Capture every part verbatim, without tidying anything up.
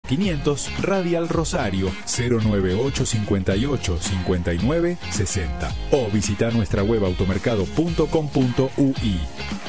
quinientos Radial Rosario cero nueve ocho cincuenta y ocho cincuenta y nueve sesenta o visita nuestra web automercado punto com punto ui.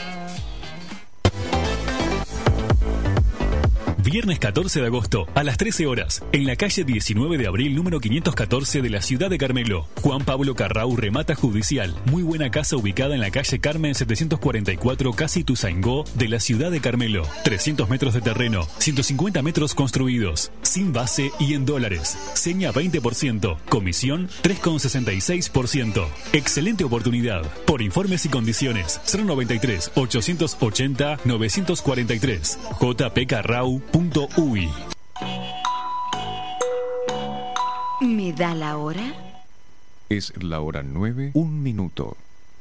Viernes catorce de agosto, a las trece horas, en la calle diecinueve de abril, número quinientos catorce de la ciudad de Carmelo. Juan Pablo Carrau remata judicial. Muy buena casa ubicada en la calle Carmen setecientos cuarenta y cuatro, casi Tuzaingó, de la ciudad de Carmelo. trescientos metros de terreno, ciento cincuenta metros construidos, sin base y en dólares. Seña veinte por ciento, comisión tres coma sesenta y seis por ciento. Excelente oportunidad. Por informes y condiciones, cero noventa y tres, ochocientos ochenta, novecientos cuarenta y tres. j p carrau punto u i. ¿Me da la hora? Es la hora nueve, un minuto.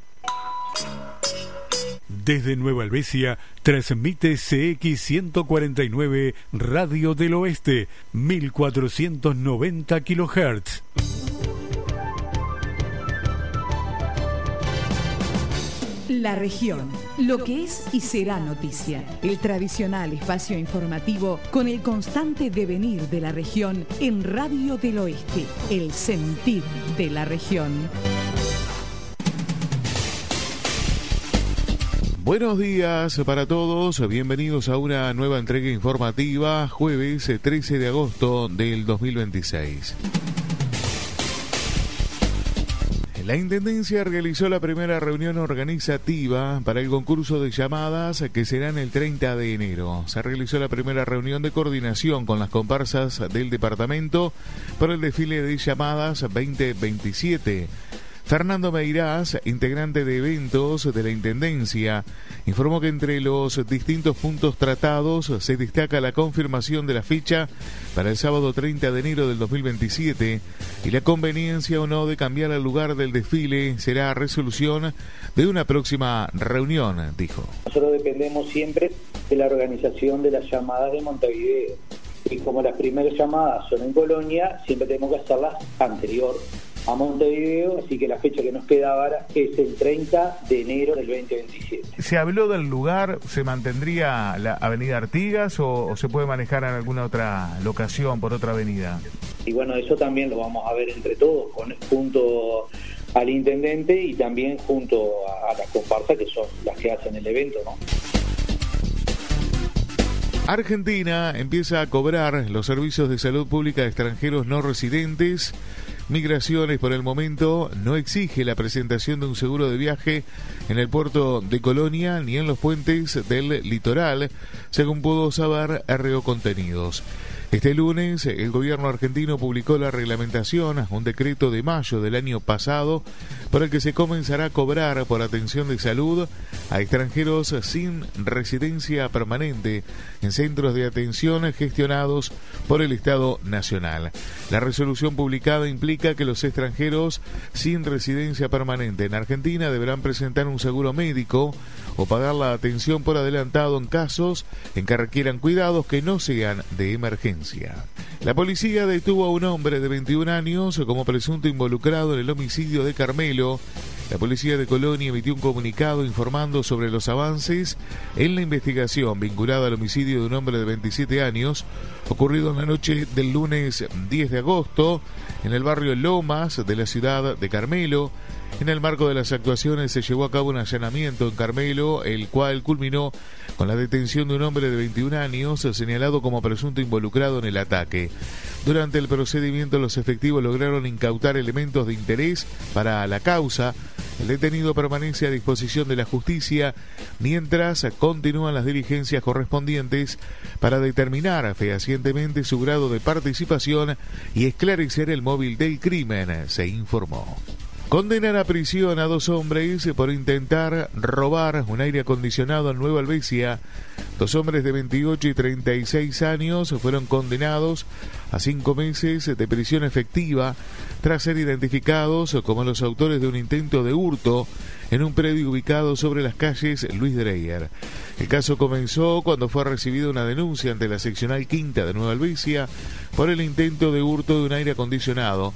Desde Nueva Helvecia transmite C X ciento cuarenta y nueve Radio del Oeste, mil cuatrocientos noventa kilohertz. La región, lo que es y será noticia. El tradicional espacio informativo con el constante devenir de la región en Radio del Oeste, el sentir de la región. Buenos días para todos, bienvenidos a una nueva entrega informativa, jueves trece de agosto del dos mil veintiséis. La Intendencia realizó la primera reunión organizativa para el concurso de llamadas que será en el treinta de enero. Se realizó la primera reunión de coordinación con las comparsas del departamento para el desfile de llamadas veinte veintisiete. Fernando Meirás, integrante de eventos de la Intendencia, informó que entre los distintos puntos tratados se destaca la confirmación de la fecha para el sábado treinta de enero del dos mil veintisiete y la conveniencia o no de cambiar el lugar del desfile será resolución de una próxima reunión, dijo. Nosotros dependemos siempre de la organización de las llamadas de Montevideo y como las primeras llamadas son en Colonia, siempre tenemos que hacerlas anterior a Montevideo, así que la fecha que nos queda ahora es el treinta de enero del veinte veintisiete. ¿Se habló del lugar? ¿Se mantendría la avenida Artigas o, o se puede manejar en alguna otra locación por otra avenida? Y bueno, eso también lo vamos a ver entre todos, con, junto al intendente y también junto a, a las comparsas que son las que hacen el evento, ¿no? Argentina empieza a cobrar los servicios de salud pública de extranjeros no residentes. Migraciones por el momento no exige la presentación de un seguro de viaje en el puerto de Colonia ni en los puentes del litoral, según pudo saber R O Contenidos. Este lunes, el gobierno argentino publicó la reglamentación, un decreto de mayo del año pasado, por el que se comenzará a cobrar por atención de salud a extranjeros sin residencia permanente en centros de atención gestionados por el Estado Nacional. La resolución publicada implica que los extranjeros sin residencia permanente en Argentina deberán presentar un seguro médico o pagar la atención por adelantado en casos en que requieran cuidados que no sean de emergencia. La policía detuvo a un hombre de veintiún años como presunto involucrado en el homicidio de Carmelo. La policía de Colonia emitió un comunicado informando sobre los avances en la investigación vinculada al homicidio de un hombre de veintisiete años ocurrido en la noche del lunes diez de agosto en el barrio Lomas de la ciudad de Carmelo. En el marco de las actuaciones se llevó a cabo un allanamiento en Carmelo, el cual culminó con la detención de un hombre de veintiún años señalado como presunto involucrado en el ataque. Durante el procedimiento, los efectivos lograron incautar elementos de interés para la causa. El detenido permanece a disposición de la justicia mientras continúan las diligencias correspondientes para determinar fehacientemente su grado de participación y esclarecer el móvil del crimen, se informó. Condenan a prisión a dos hombres por intentar robar un aire acondicionado en Nueva Helvecia. Dos hombres de veintiocho y treinta y seis años fueron condenados a cinco meses de prisión efectiva tras ser identificados como los autores de un intento de hurto en un predio ubicado sobre las calles Luis Dreyer. El caso comenzó cuando fue recibida una denuncia ante la seccional quinta de Nueva Helvecia por el intento de hurto de un aire acondicionado.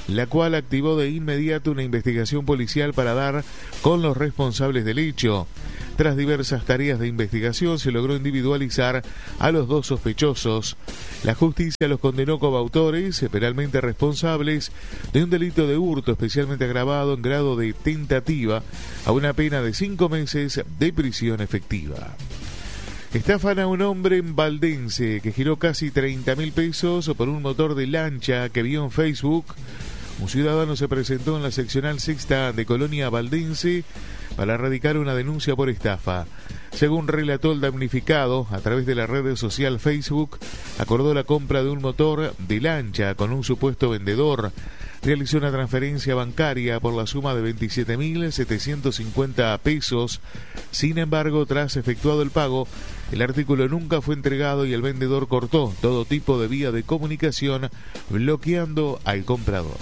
la cual activó de inmediato una investigación policial para dar con los responsables del hecho. Tras diversas tareas de investigación se logró individualizar a los dos sospechosos. La justicia los condenó como autores penalmente responsables de un delito de hurto especialmente agravado en grado de tentativa a una pena de cinco meses de prisión efectiva. Estafan a un hombre en Valdense que giró casi treinta mil pesos por un motor de lancha que vio en Facebook. Un ciudadano se presentó en la seccional sexta de Colonia Valdense para erradicar una denuncia por estafa. Según relató el damnificado, a través de la red social Facebook, acordó la compra de un motor de lancha con un supuesto vendedor. Realizó una transferencia bancaria por la suma de veintisiete mil setecientos cincuenta pesos. Sin embargo, tras efectuado el pago, el artículo nunca fue entregado y el vendedor cortó todo tipo de vía de comunicación, bloqueando al comprador.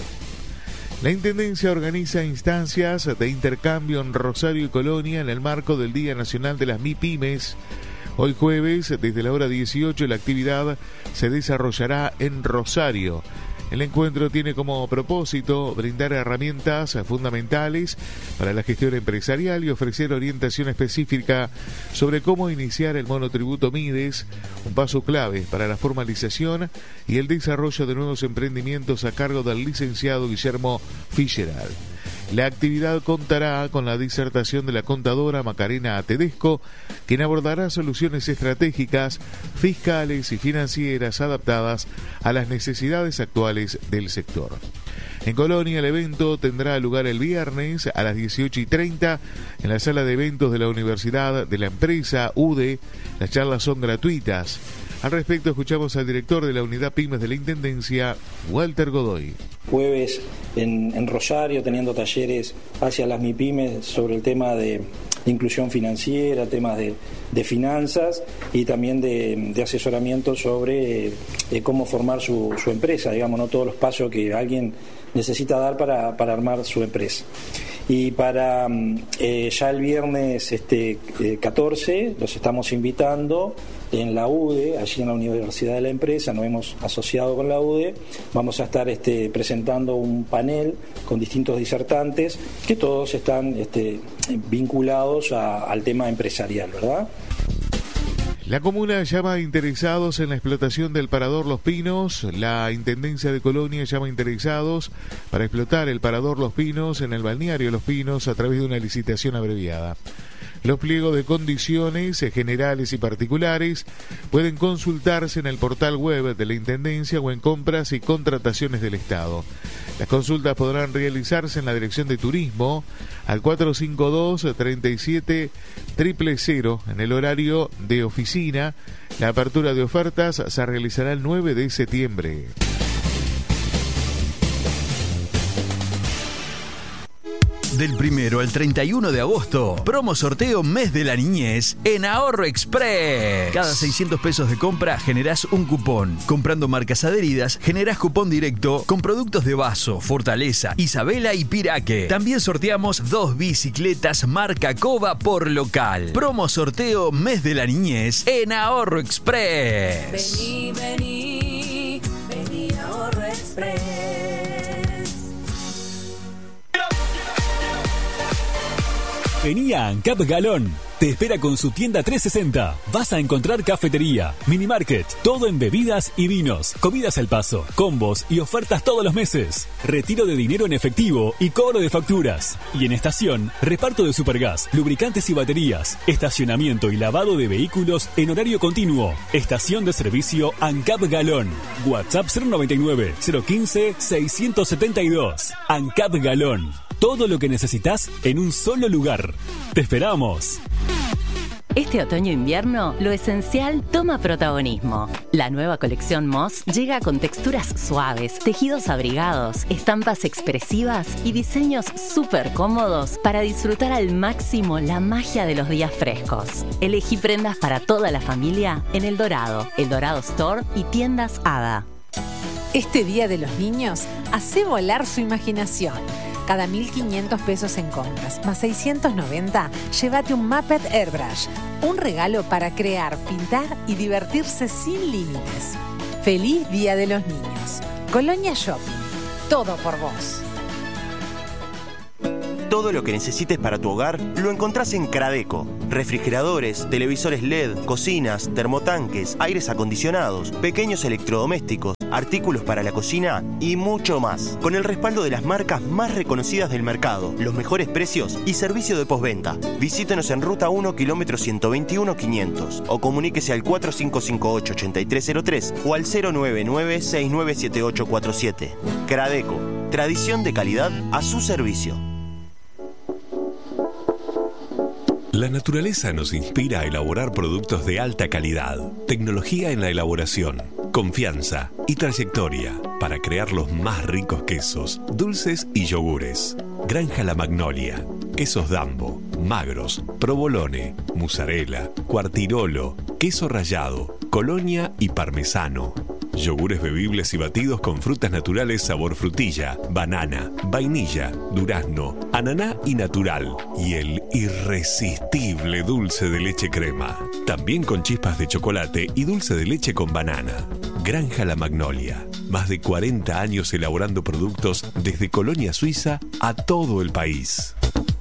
La Intendencia organiza instancias de intercambio en Rosario y Colonia en el marco del Día Nacional de las MIPYMES. Hoy jueves, desde la hora dieciocho, la actividad se desarrollará en Rosario. El encuentro tiene como propósito brindar herramientas fundamentales para la gestión empresarial y ofrecer orientación específica sobre cómo iniciar el monotributo MIDES, un paso clave para la formalización y el desarrollo de nuevos emprendimientos a cargo del licenciado Guillermo Fischeral. La actividad contará con la disertación de la contadora Macarena Tedesco, quien abordará soluciones estratégicas, fiscales y financieras adaptadas a las necesidades actuales del sector. En Colonia, el evento tendrá lugar el viernes a las dieciocho y treinta en la sala de eventos de la Universidad de la Empresa, U D E. Las charlas son gratuitas. Al respecto, escuchamos al director de la Unidad Pymes de la Intendencia, Walter Godoy. Jueves en, en Rosario, teniendo talleres hacia las MIPYMES sobre el tema de, de inclusión financiera, temas de, de finanzas y también de, de asesoramiento sobre eh, cómo formar su, su empresa, digamos, no todos los pasos que alguien necesita dar para, para armar su empresa. Y para eh, ya el viernes este, eh, catorce los estamos invitando en la U D E, allí en la Universidad de la Empresa, nos hemos asociado con la U D E, vamos a estar este, presentando un panel con distintos disertantes que todos están este, vinculados a, al tema empresarial, ¿verdad? La comuna llama a interesados en la explotación del Parador Los Pinos. La Intendencia de Colonia llama a interesados para explotar el Parador Los Pinos en el balneario Los Pinos a través de una licitación abreviada. Los pliegos de condiciones generales y particulares pueden consultarse en el portal web de la Intendencia o en compras y contrataciones del Estado. Las consultas podrán realizarse en la Dirección de Turismo al cuatro cinco dos, tres siete, cero cero cero en el horario de oficina. La apertura de ofertas se realizará el nueve de septiembre. Del primero al treinta y uno de agosto, promo sorteo Mes de la Niñez en Ahorro Express. Cada seiscientos pesos de compra generás un cupón. Comprando marcas adheridas, generás cupón directo con productos de Vaso, Fortaleza, Isabela y Piraque. También sorteamos dos bicicletas marca Cova por local. Promo sorteo Mes de la Niñez en Ahorro Express. Vení, vení, vení a Ahorro Express. Vení a ANCAP Galón. Te espera con su tienda trescientos sesenta. Vas a encontrar cafetería, mini market, todo en bebidas y vinos, comidas al paso, combos y ofertas todos los meses. Retiro de dinero en efectivo y cobro de facturas. Y en estación, reparto de supergas, lubricantes y baterías, estacionamiento y lavado de vehículos en horario continuo. Estación de servicio ANCAP Galón. WhatsApp cero noventa y nueve, cero quince, seiscientos setenta y dos. ANCAP Galón. Todo lo que necesitas en un solo lugar. ¡Te esperamos! Este otoño-invierno, lo esencial toma protagonismo. La nueva colección Moss llega con texturas suaves, tejidos abrigados, estampas expresivas y diseños súper cómodos para disfrutar al máximo la magia de los días frescos. Elegí prendas para toda la familia en El Dorado, El Dorado Store y tiendas Hada. Este Día de los Niños, hace volar su imaginación. Cada mil quinientos pesos en compras, más seiscientos noventa, llévate un Muppet Airbrush. Un regalo para crear, pintar y divertirse sin límites. ¡Feliz Día de los Niños! Colonia Shopping. todo por vos. Todo lo que necesites para tu hogar lo encontrás en Cradeco. Refrigeradores, televisores L E D, cocinas, termotanques, aires acondicionados, pequeños electrodomésticos, artículos para la cocina y mucho más. Con el respaldo de las marcas más reconocidas del mercado, los mejores precios y servicio de postventa. Visítenos en Ruta uno, kilómetro ciento veintiuno, quinientos o comuníquese al cuatro cinco cinco ocho, ocho tres cero tres o al cero nueve nueve, seis nueve siete ocho cuatro siete. Cradeco, tradición de calidad a su servicio. La naturaleza nos inspira a elaborar productos de alta calidad, tecnología en la elaboración, confianza y trayectoria para crear los más ricos quesos, dulces y yogures. Granja La Magnolia, quesos Dambo, magros, provolone, mozzarella, quartirolo, queso rallado, colonia y parmesano. Yogures bebibles y batidos con frutas naturales sabor frutilla, banana, vainilla, durazno, ananá y natural. Y el irresistible dulce de leche crema. También con chispas de chocolate y dulce de leche con banana. Granja La Magnolia. Más de cuarenta años elaborando productos desde Colonia Suiza a todo el país.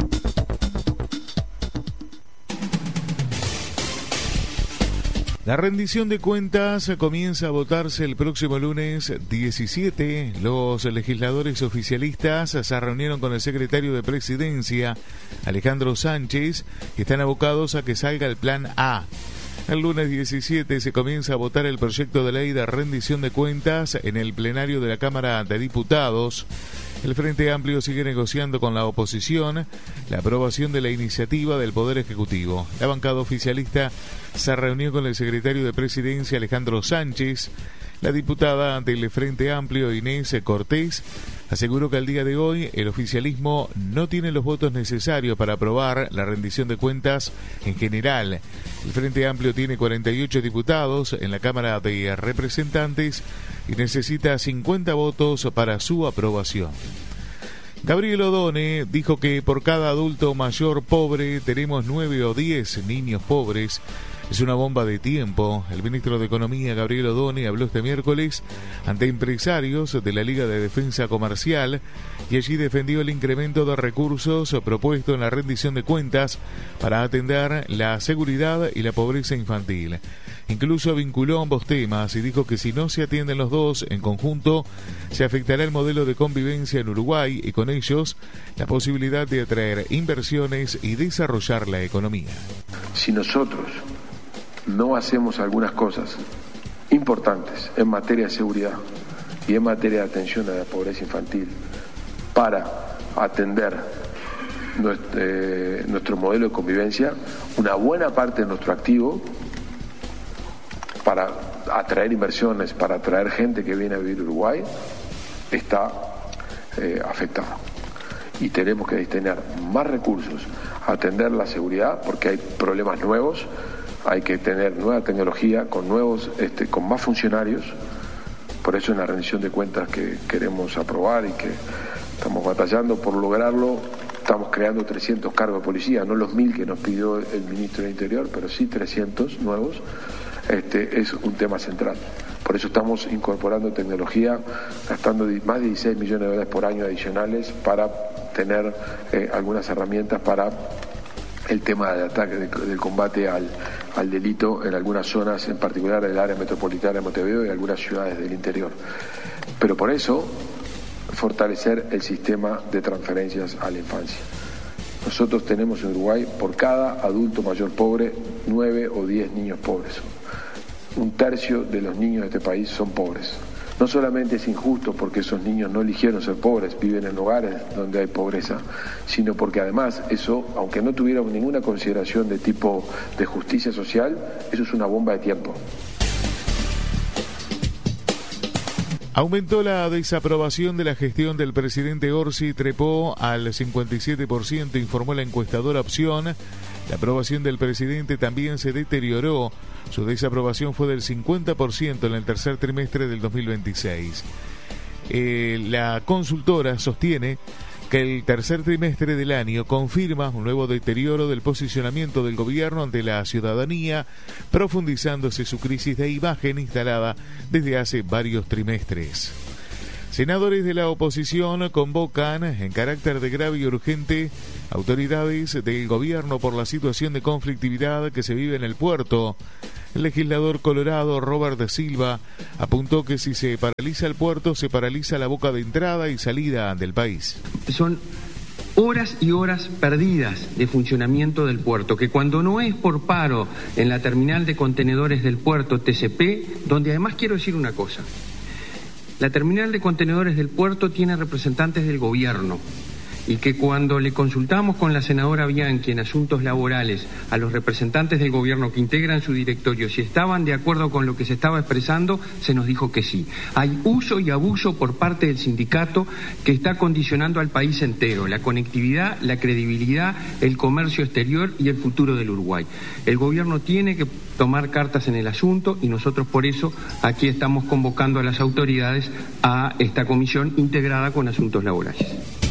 La rendición de cuentas comienza a votarse el próximo lunes diecisiete. Los legisladores oficialistas se reunieron con el secretario de Presidencia, Alejandro Sánchez, y están abocados a que salga el Plan A. El lunes diecisiete se comienza a votar el proyecto de ley de rendición de cuentas en el plenario de la Cámara de Diputados. El Frente Amplio sigue negociando con la oposición la aprobación de la iniciativa del Poder Ejecutivo. La bancada oficialista se reunió con el secretario de Presidencia, Alejandro Sánchez. La diputada del Frente Amplio, Inés Cortés, aseguró que al día de hoy el oficialismo no tiene los votos necesarios para aprobar la rendición de cuentas en general. El Frente Amplio tiene cuarenta y ocho diputados en la Cámara de Representantes y necesita cincuenta votos para su aprobación. Gabriel Odone dijo que por cada adulto mayor pobre tenemos nueve o diez niños pobres. Es una bomba de tiempo. El ministro de Economía, Gabriel Odone, habló este miércoles ante empresarios de la Liga de Defensa Comercial y allí defendió el incremento de recursos propuesto en la rendición de cuentas para atender la seguridad y la pobreza infantil. Incluso vinculó ambos temas y dijo que si no se atienden los dos en conjunto, se afectará el modelo de convivencia en Uruguay y con ellos la posibilidad de atraer inversiones y desarrollar la economía. Si nosotros no hacemos algunas cosas importantes en materia de seguridad y en materia de atención a la pobreza infantil para atender nuestro, eh, nuestro modelo de convivencia, una buena parte de nuestro activo para atraer inversiones, para atraer gente que viene a vivir a Uruguay, está eh, afectado. Y tenemos que destinar más recursos a atender la seguridad porque hay problemas nuevos. Hay que tener nueva tecnología con nuevos, este, con más funcionarios. Por eso en la rendición de cuentas que queremos aprobar y que estamos batallando por lograrlo, estamos creando trescientos cargos de policía, no los mil que nos pidió el ministro del Interior, pero sí trescientos nuevos. Este es un tema central. Por eso estamos incorporando tecnología, gastando más de dieciséis millones de dólares por año adicionales para tener eh, algunas herramientas para el tema del ataque, del combate al, al delito en algunas zonas, en particular el área metropolitana de Montevideo y algunas ciudades del interior. Pero por eso, fortalecer el sistema de transferencias a la infancia. Nosotros tenemos en Uruguay, por cada adulto mayor pobre, nueve o diez niños pobres. Un tercio de los niños de este país son pobres. No solamente es injusto porque esos niños no eligieron ser pobres, viven en hogares donde hay pobreza, sino porque además eso, aunque no tuviéramos ninguna consideración de tipo de justicia social, eso es una bomba de tiempo. Aumentó la desaprobación de la gestión del presidente Orsi, trepó al cincuenta y siete por ciento, informó la encuestadora Opción. La aprobación del presidente también se deterioró. Su desaprobación fue del cincuenta por ciento en el tercer trimestre del dos mil veintiséis. Eh, la consultora sostiene que el tercer trimestre del año confirma un nuevo deterioro del posicionamiento del gobierno ante la ciudadanía, profundizándose su crisis de imagen instalada desde hace varios trimestres. Senadores de la oposición convocan en carácter de grave y urgente autoridades del gobierno por la situación de conflictividad que se vive en el puerto. El legislador colorado Robert de Silva apuntó que si se paraliza el puerto, se paraliza la boca de entrada y salida del país. Son horas y horas perdidas de funcionamiento del puerto, que cuando no es por paro en la terminal de contenedores del puerto T C P, donde además quiero decir una cosa, la terminal de contenedores del puerto tiene representantes del gobierno y que cuando le consultamos con la senadora Bianchi en asuntos laborales a los representantes del gobierno que integran su directorio si estaban de acuerdo con lo que se estaba expresando, se nos dijo que sí. Hay uso y abuso por parte del sindicato que está condicionando al país entero, la conectividad, la credibilidad, el comercio exterior y el futuro del Uruguay. El gobierno tiene que tomar cartas en el asunto y nosotros por eso aquí estamos convocando a las autoridades a esta comisión integrada con asuntos laborales.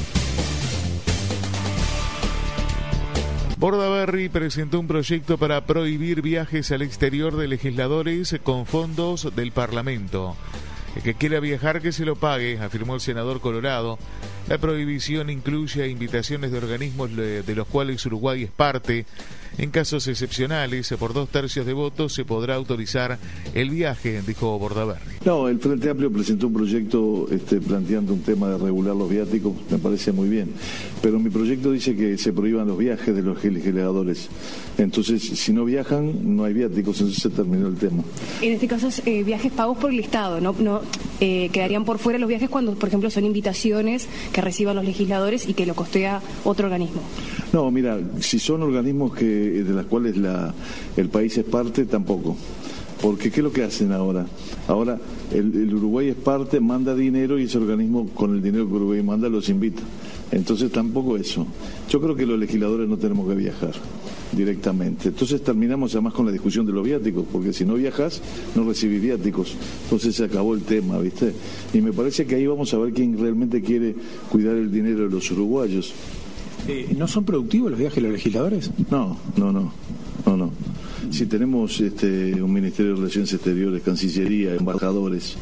Bordaberry presentó un proyecto para prohibir viajes al exterior de legisladores con fondos del Parlamento. El que quiera viajar que se lo pague, afirmó el senador colorado. La prohibición incluye invitaciones de organismos de los cuales Uruguay es parte. En casos excepcionales, por dos tercios de votos, se podrá autorizar el viaje, dijo Bordaberry. No, el Frente Amplio presentó un proyecto este, planteando un tema de regular los viáticos, me parece muy bien. Pero mi proyecto dice que se prohíban los viajes de los legisladores. Entonces, si no viajan, no hay viáticos, entonces se terminó el tema. En este caso, es, eh, viajes pagos por el Estado, ¿no? no eh, quedarían por fuera los viajes cuando, por ejemplo, son invitaciones que reciban los legisladores y que lo costea otro organismo. No, mira, si son organismos que de las cuales la, el país es parte, tampoco. Porque ¿qué es lo que hacen ahora? Ahora el, el Uruguay es parte, manda dinero y ese organismo con el dinero que Uruguay manda los invita. Entonces tampoco eso. Yo creo que los legisladores no tenemos que viajar directamente. Entonces terminamos además con la discusión de los viáticos, porque si no viajas no recibís viáticos. Entonces se acabó el tema, ¿viste? Y me parece que ahí vamos a ver quién realmente quiere cuidar el dinero de los uruguayos. Eh, ¿No son productivos los viajes de los legisladores? No, no, no, no, no. Si tenemos este, un Ministerio de Relaciones Exteriores, Cancillería, embajadores,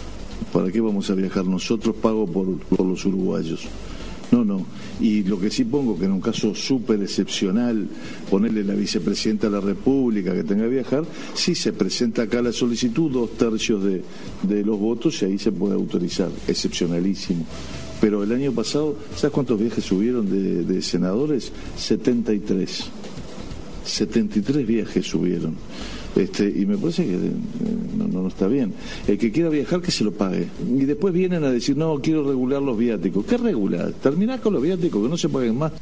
¿para qué vamos a viajar nosotros pago por, por los uruguayos? No, no. Y lo que sí pongo que en un caso súper excepcional, ponerle la vicepresidenta de la República que tenga que viajar, sí se presenta acá la solicitud, dos tercios de, de los votos y ahí se puede autorizar, excepcionalísimo. Pero el año pasado, ¿sabes cuántos viajes subieron de, de senadores? setenta y tres. setenta y tres viajes subieron. Este, y me parece que eh, no, no, no está bien. El que quiera viajar, que se lo pague. Y después vienen a decir, no, quiero regular los viáticos. ¿Qué regular? Terminá con los viáticos, que no se paguen más.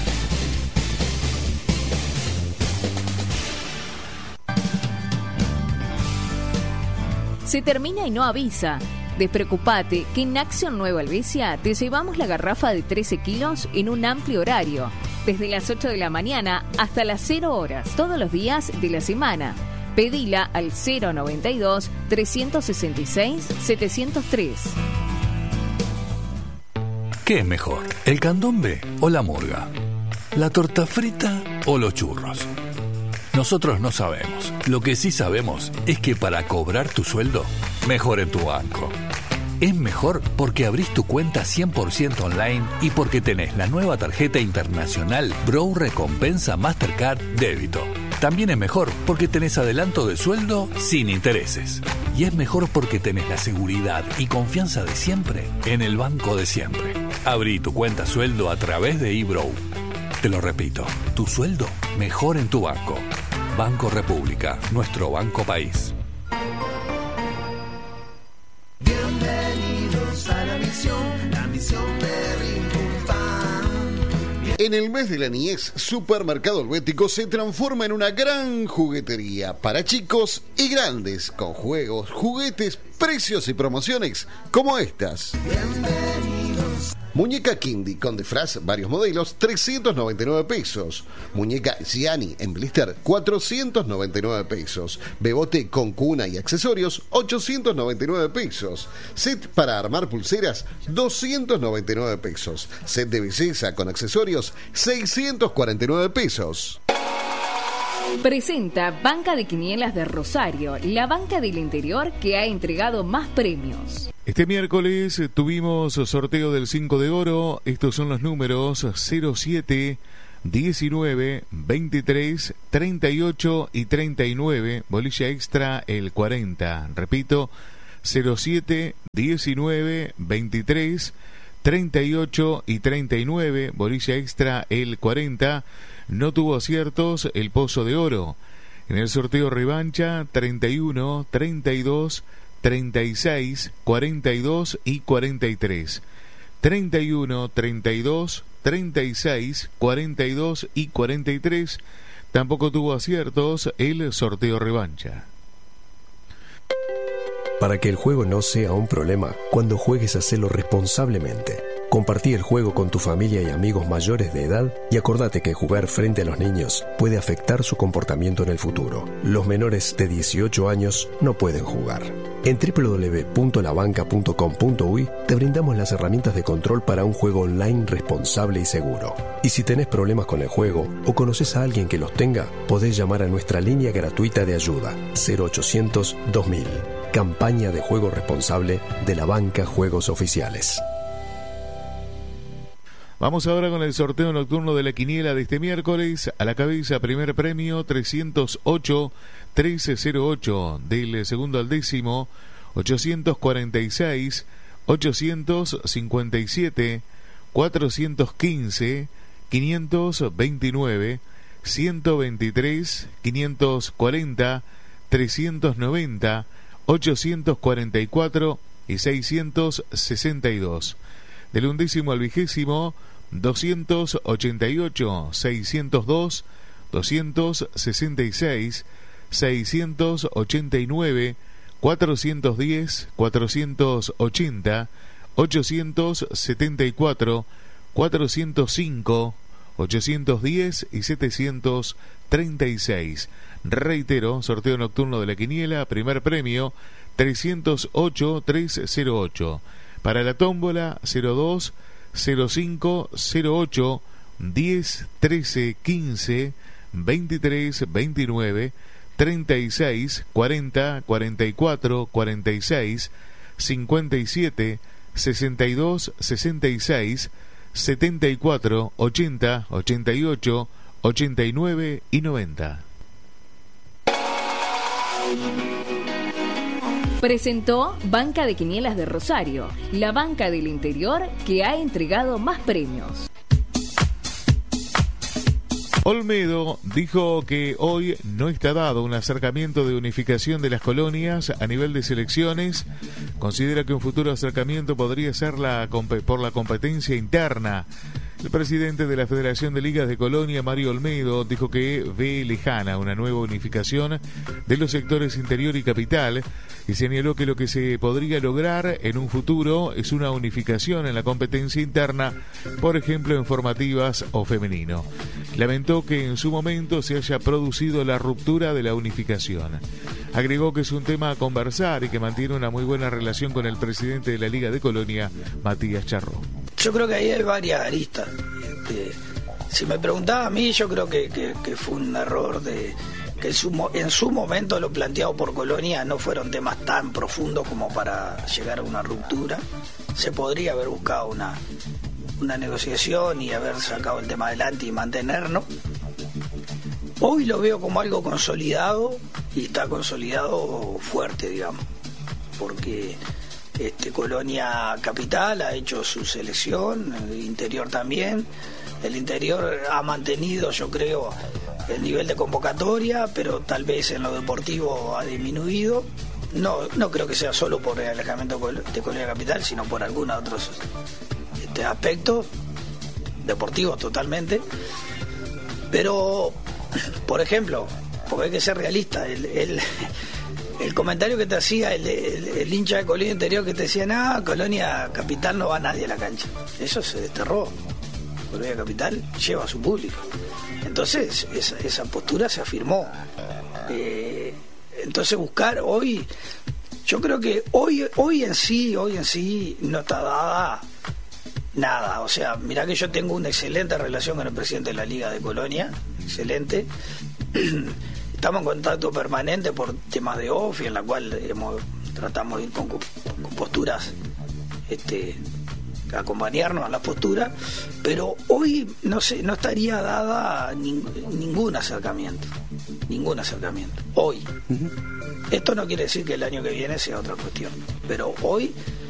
Se termina y no avisa. Despreocupate que en Acción Nueva Helvecia te llevamos la garrafa de trece kilos en un amplio horario, desde las ocho de la mañana hasta las cero horas, todos los días de la semana. Pedila al cero noventa y dos, trescientos sesenta y seis, setecientos tres. ¿Qué es mejor, el candombe o la murga? ¿La torta frita o los churros? Nosotros no sabemos. Lo que sí sabemos es que para cobrar tu sueldo, mejor en tu banco. Es mejor porque abrís tu cuenta cien por ciento online y porque tenés la nueva tarjeta internacional Bro Recompensa Mastercard Débito. También es mejor porque tenés adelanto de sueldo sin intereses. Y es mejor porque tenés la seguridad y confianza de siempre en el banco de siempre. Abrí tu cuenta sueldo a través de eBrow. Te lo repito, tu sueldo mejor en tu banco. Banco República, nuestro banco país. Bienvenidos a la misión, la misión de Ring Pan. En el mes de la niñez, Supermercado Helvético se transforma en una gran juguetería para chicos y grandes, con juegos, juguetes, precios y promociones como estas. Bienvenidos. Muñeca Kindy con disfraz, varios modelos, trescientos noventa y nueve pesos. Muñeca Gianni en blister, cuatrocientos noventa y nueve pesos. Bebote con cuna y accesorios, ochocientos noventa y nueve pesos. Set para armar pulseras, doscientos noventa y nueve pesos. Set de belleza con accesorios, seiscientos cuarenta y nueve pesos. Presenta Banca de Quinielas de Rosario, la banca del interior que ha entregado más premios. Este miércoles tuvimos sorteo del cinco de oro. Estos son los números cero siete, diecinueve, veintitrés, treinta y ocho y treinta y nueve. Bolilla extra el cuarenta. Repito, cero siete, diecinueve, veintitrés, treinta y ocho y treinta y nueve. Bolilla extra el cuarenta. No tuvo aciertos el Pozo de Oro. En el sorteo revancha, treinta y uno, treinta y dos, treinta y seis, cuarenta y dos y cuarenta y tres. treinta y uno, treinta y dos, treinta y seis, cuarenta y dos y cuarenta y tres. Tampoco tuvo aciertos el sorteo revancha. Para que el juego no sea un problema, cuando juegues hacelo responsablemente. Compartí el juego con tu familia y amigos mayores de edad y acordate que jugar frente a los niños puede afectar su comportamiento en el futuro. Los menores de dieciocho años no pueden jugar. En doble u doble u doble u punto la banca punto com punto uy te brindamos las herramientas de control para un juego online responsable y seguro. Y si tenés problemas con el juego o conoces a alguien que los tenga, podés llamar a nuestra línea gratuita de ayuda cero ochocientos, dos mil. Campaña de juego responsable de la banca Juegos Oficiales. Vamos ahora con el sorteo nocturno de la quiniela de este miércoles. A la cabeza, primer premio, trescientos ocho, trece cero ocho. Del segundo al décimo, ochocientos cuarenta y seis, ochocientos cincuenta y siete, cuatrocientos quince, quinientos veintinueve, ciento veintitrés, quinientos cuarenta, trescientos noventa, ochocientos cuarenta y cuatro y seiscientos sesenta y dos. Del undécimo al vigésimo, doscientos ochenta y ocho, seiscientos dos, doscientos sesenta y seis, seiscientos ochenta y nueve, cuatrocientos diez, cuatrocientos ochenta, ochocientos setenta y cuatro, cuatrocientos cinco, ochocientos diez y setecientos treinta y seis. Reitero, sorteo nocturno de la quiniela, primer premio, trescientos ocho, trescientos ocho. Para la tómbola, cero dos, cero cinco, cero ocho, diez, trece, quince, veintitrés, veintinueve, treinta y seis, cuarenta, cuarenta y cuatro, cuarenta y seis, cincuenta y siete, sesenta y dos, sesenta y seis, setenta y cuatro, ochenta, ochenta y ocho, ochenta y nueve y noventa. Presentó Banca de Quinielas de Rosario, la banca del interior que ha entregado más premios. Olmedo dijo que hoy no está dado un acercamiento de unificación de las colonias a nivel de selecciones. Considera que un futuro acercamiento podría ser la, por la competencia interna. El presidente de la Federación de Ligas de Colonia, Mario Olmedo, dijo que ve lejana una nueva unificación de los sectores interior y capital y señaló que lo que se podría lograr en un futuro es una unificación en la competencia interna, por ejemplo en formativas o femenino. Lamentó que en su momento se haya producido la ruptura de la unificación. Agregó que es un tema a conversar y que mantiene una muy buena relación con el presidente de la Liga de Colonia, Matías Charro. Yo creo que ahí hay varias aristas. Este, si me preguntaba a mí, yo creo que, que, que fue un error de que en su, en su momento lo planteado por Colonia no fueron temas tan profundos como para llegar a una ruptura. Se podría haber buscado una, una negociación y haber sacado el tema adelante y mantenernos. Hoy lo veo como algo consolidado y está consolidado fuerte, digamos, porque este, Colonia Capital ha hecho su selección, el interior también. El interior ha mantenido, yo creo, el nivel de convocatoria, pero tal vez en lo deportivo ha disminuido. No, no creo que sea solo por el alejamiento de Colonia Capital, sino por algunos otros este, aspectos deportivos totalmente. Pero, por ejemplo, porque hay que ser realista, el, el, el comentario que te hacía el, el, el hincha de Colonia Interior que te decía, no, Colonia Capital no va nadie a la cancha. Eso se desterró. Colonia Capital lleva a su público. Entonces, esa, esa postura se afirmó. Eh, entonces, buscar hoy, yo creo que hoy, hoy en sí, hoy en sí no está dada nada. O sea, mirá que yo tengo una excelente relación con el presidente de la Liga de Colonia, excelente, estamos en contacto permanente por temas de off y en la cual hemos, tratamos de ir con, con posturas, este, acompañarnos a la postura, pero hoy no sé, no estaría dada ning, ningún acercamiento, ningún acercamiento, hoy. Uh-huh. Esto no quiere decir que el año que viene sea otra cuestión, pero hoy